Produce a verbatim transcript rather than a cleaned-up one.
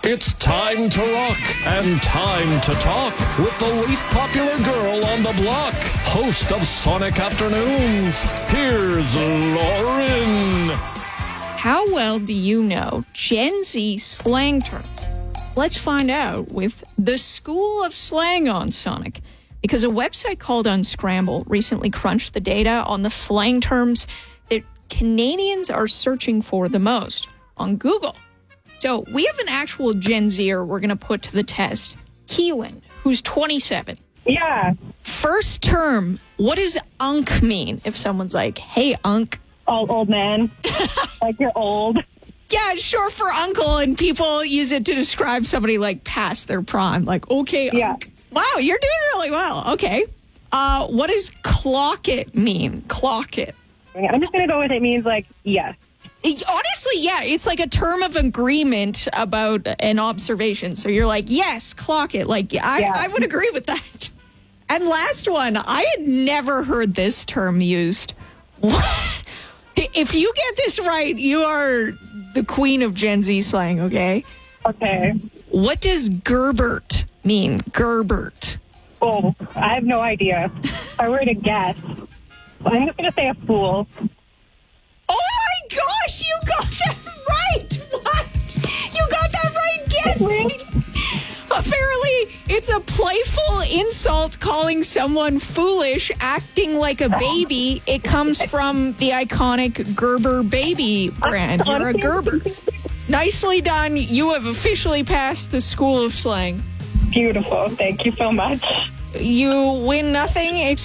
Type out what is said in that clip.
It's time to rock and time to talk with the least popular girl on the block, host of Sonic Afternoons. Here's Lauren. How well do you know Gen Z slang terms? Let's find out with the School of Slang on Sonic, because a website called Unscramble recently crunched the data on the slang terms that Canadians are searching for the most on Google. So we have an actual Gen Zer we're going to put to the test, Keelan, who's twenty-seven. Yeah. First term, what does unk mean if someone's like, hey, unk? Old, old man. Like you're old. Yeah, short for uncle, and people use it to describe somebody like past their prime. Like, okay, Yeah. unk. Wow, you're doing really well. Okay. Uh, what does clock it mean? Clock it. I'm just going to go with it means like, yes. Honestly, yeah, it's like a term of agreement about an observation. So you're like, yes, clock it. Like, I, Yeah. I would agree with that. And last one, I had never heard this term used. If you get this right, you are the queen of Gen Z slang, okay? Okay. What does Gerbert mean? Gerbert. Oh, I have no idea. If I were to guess, I'm just going to say a fool. Oh my gosh, you got that right! What? You got that right guessing! Apparently, it's a playful insult calling someone foolish, acting like a baby. It comes from the iconic Gerber baby brand. You're a Gerber. Nicely done. You have officially passed the School of Slang. Beautiful. Thank you so much. You win nothing